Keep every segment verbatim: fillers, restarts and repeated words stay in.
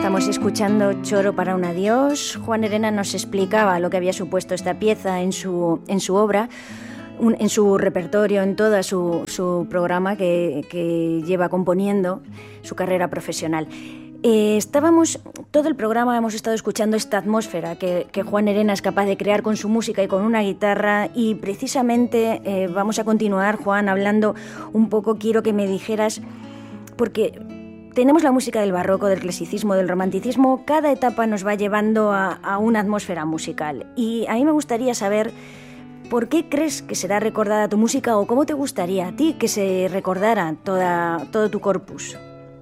Estamos escuchando Choro para un adiós. Juan Herena nos explicaba lo que había supuesto esta pieza en su, en su obra, un, en su repertorio, en todo su, su programa que, que lleva componiendo su carrera profesional. Eh, estábamos, todo el programa hemos estado escuchando esta atmósfera que, que Juan Herena es capaz de crear con su música y con una guitarra, y precisamente eh, vamos a continuar, Juan, hablando un poco. Quiero que me dijeras, porque tenemos la música del barroco, del clasicismo, del romanticismo, cada etapa nos va llevando a, a una atmósfera musical, y a mí me gustaría saber por qué crees que será recordada tu música, o cómo te gustaría a ti que se recordara toda, todo tu corpus.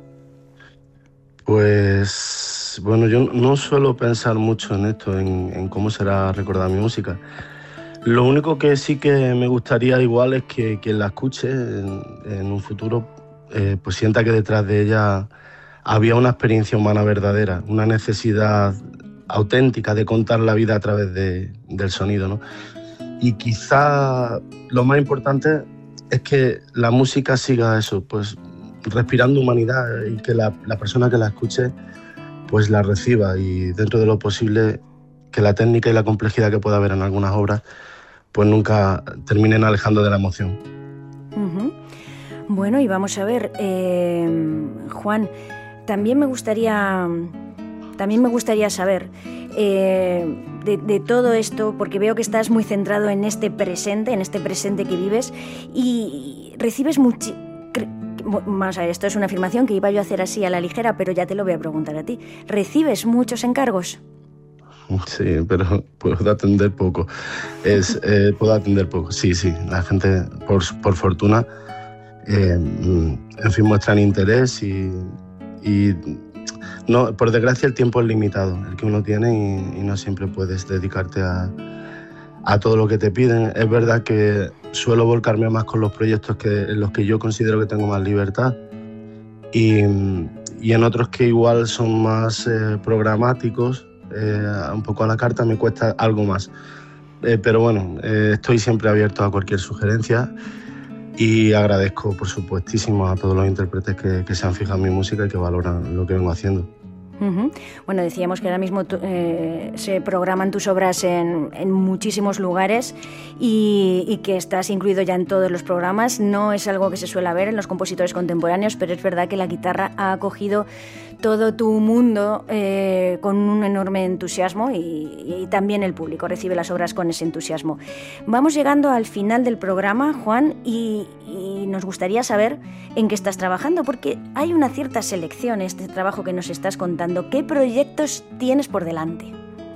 Pues bueno, yo no suelo pensar mucho en esto, en, en cómo será recordada mi música. Lo único que sí que me gustaría igual es que quien la escuche en, en un futuro eh, pues sienta que detrás de ella había una experiencia humana verdadera, una necesidad auténtica de contar la vida a través de, del sonido, ¿no? Y quizá lo más importante es que la música siga eso, pues respirando humanidad, y que la, la persona que la escuche pues la reciba, y dentro de lo posible que la técnica y la complejidad que pueda haber en algunas obras pues nunca terminen alejando de la emoción. Uh-huh. Bueno, y vamos a ver, eh, Juan, también me gustaría también me gustaría saber eh, de, de todo esto, porque veo que estás muy centrado en este presente, en este presente que vives, y recibes mucho. Vamos a ver, esto es una afirmación que iba yo a hacer así a la ligera, pero ya te lo voy a preguntar a ti. ¿Recibes muchos encargos? Sí, pero puedo atender poco. Es, eh, puedo atender poco, sí, sí. La gente, por, por fortuna, eh, en fin, muestran interés y, y no, por desgracia el tiempo es limitado, el que uno tiene, y, y no siempre puedes dedicarte a, a todo lo que te piden. Es verdad que suelo volcarme más con los proyectos que, en los que yo considero que tengo más libertad, y, y en otros que igual son más eh, programáticos, eh, un poco a la carta, me cuesta algo más. Eh, pero bueno, eh, estoy siempre abierto a cualquier sugerencia, y agradezco por supuestísimo a todos los intérpretes que, que se han fijado en mi música y que valoran lo que vengo haciendo. Uh-huh. Bueno, decíamos que ahora mismo eh, se programan tus obras en, en muchísimos lugares, y, y que estás incluido ya en todos los programas. No es algo que se suele ver en los compositores contemporáneos, pero es verdad que la guitarra ha acogido todo tu mundo eh, con un enorme entusiasmo, y, y también el público recibe las obras con ese entusiasmo. Vamos llegando al final del programa, Juan, y, y nos gustaría saber en qué estás trabajando, porque hay una cierta selección en este trabajo que nos estás contando. ¿Qué proyectos tienes por delante?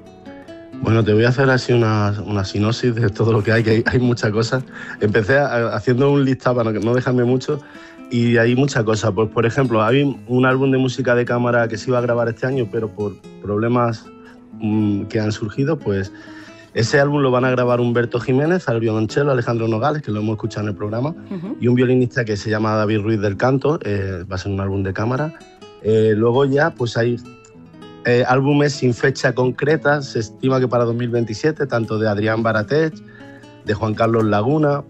Bueno, te voy a hacer así una, una sinopsis de todo lo que hay, que hay, hay muchas cosas. Empecé a, haciendo un listado para no, no dejarme mucho, y hay muchas cosas. Pues, por ejemplo, hay un álbum de música de cámara que se iba a grabar este año, pero por problemas mmm, que han surgido, pues ese álbum lo van a grabar Humberto Jiménez al violonchelo, Alejandro Nogales, que lo hemos escuchado en el programa, uh-huh. y un violinista que se llama David Ruiz del Canto. Eh, va a ser un álbum de cámara. Eh, luego ya pues hay eh, álbumes sin fecha concreta, se estima que para dos mil veintisiete, tanto de Adrián Baratech, de Juan Carlos Laguna,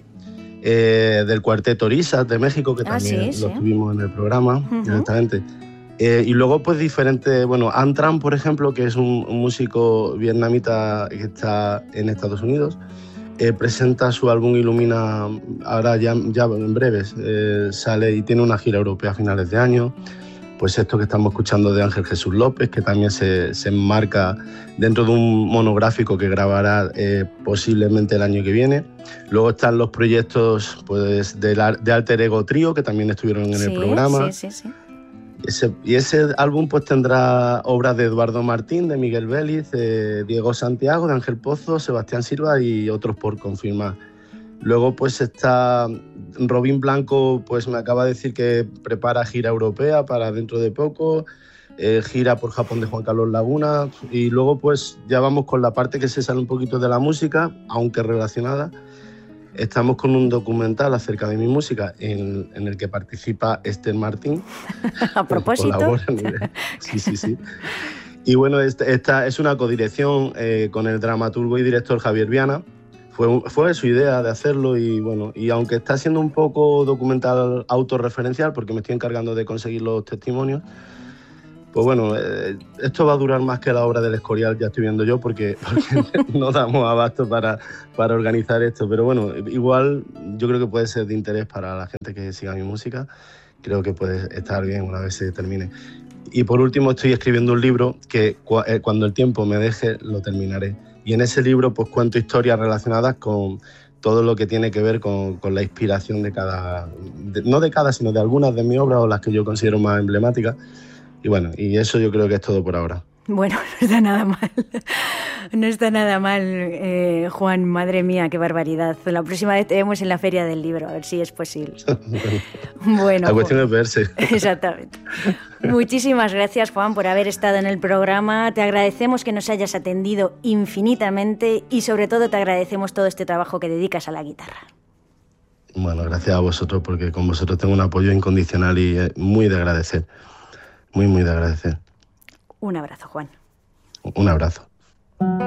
eh, del Cuarteto Orisas de México, que ah, también sí, lo sí. tuvimos en el programa, uh-huh. directamente. Eh, y luego pues diferentes, bueno, Antran, por ejemplo, que es un, un músico vietnamita que está en Estados Unidos, eh, presenta su álbum Ilumina, ahora ya, ya en breves, eh, sale y tiene una gira europea a finales de año. Pues esto que estamos escuchando de Ángel Jesús López, que también se, se enmarca dentro de un monográfico que grabará eh, posiblemente el año que viene. Luego están los proyectos pues, de, la, de Alter Ego Trío, que también estuvieron en sí, el programa. Sí, sí, sí. Ese, y ese álbum pues tendrá obras de Eduardo Martín, de Miguel Vélez, de Diego Santiago, de Ángel Pozo, Sebastián Silva y otros por confirmar. Luego pues está Robin Blanco, pues me acaba de decir que prepara gira europea para dentro de poco, eh, gira por Japón de Juan Carlos Laguna, y luego pues ya vamos con la parte que se sale un poquito de la música, aunque relacionada. Estamos con un documental acerca de mi música en, en el que participa Esther Martín. A propósito. Sí, sí, sí. Y bueno, esta, esta es una codirección eh, con el dramaturgo y director Javier Viana. Fue, fue su idea de hacerlo, y bueno, y aunque está siendo un poco documental autorreferencial, porque me estoy encargando de conseguir los testimonios, Pues bueno, eh, esto va a durar más que la obra del Escorial, ya estoy viendo yo, porque, porque no damos abasto para, para organizar esto. Pero bueno, igual yo creo que puede ser de interés para la gente que siga mi música. Creo que puede estar bien una vez se termine. Y por último estoy escribiendo un libro que cu eh, cuando el tiempo me deje lo terminaré. Y en ese libro pues cuento historias relacionadas con todo lo que tiene que ver con, con la inspiración de cada, de, no de cada, sino de algunas de mis obras o las que yo considero más emblemáticas. Y bueno, y eso yo creo que es todo por ahora. Bueno, no está nada mal. No está nada mal, eh, Juan. Madre mía, qué barbaridad. La próxima vez te vemos en la Feria del Libro, a ver si es posible. Bueno, la cuestión es verse. Exactamente. Muchísimas gracias, Juan, por haber estado en el programa. Te agradecemos que nos hayas atendido infinitamente y sobre todo te agradecemos todo este trabajo que dedicas a la guitarra. Bueno, gracias a vosotros, porque con vosotros tengo un apoyo incondicional y es muy de agradecer. Muy, muy de agradecer. Un abrazo, Juan. Un abrazo.